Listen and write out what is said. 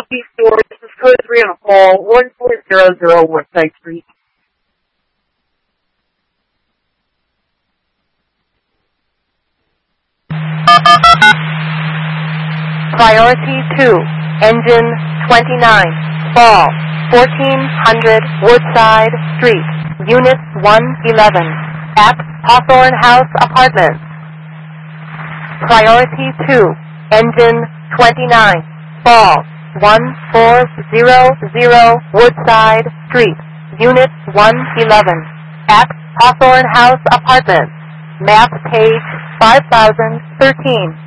Southeast Store. This is code 3 on a call, 1400 Woodside Street. Priority 2, engine 29, fall, 1400 Woodside Street, Unit 111, at Hawthorne House Apartments. Priority 2, engine 29, fall, 1400 Woodside Street, Unit 111, at Hawthorne House Apartments, map page 5013.